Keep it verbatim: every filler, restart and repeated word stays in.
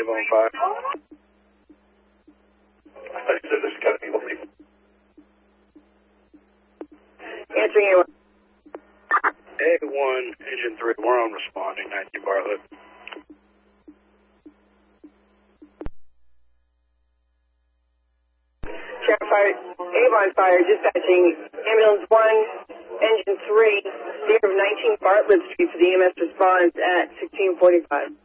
give on fire. I thought you said there's got to be more people. Answering A one. A one, engine three, we're on responding. nineteen Bartlett. Sheriff fire, Avon fire, dispatching ambulance one, engine three, near nineteen Bartlett Street for the E M S response at sixteen forty-five.